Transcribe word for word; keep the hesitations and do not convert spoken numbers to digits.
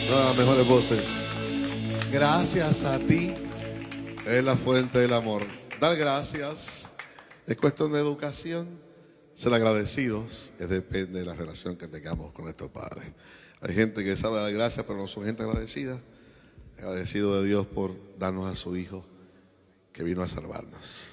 Una de las mejores voces. Gracias a ti es la fuente del amor. Dar gracias es cuestión de educación. Ser agradecidos es depende de la relación que tengamos con nuestros padres. Hay gente que sabe dar gracias, pero no son gente agradecida. Agradecido de Dios por darnos a su Hijo que vino a salvarnos.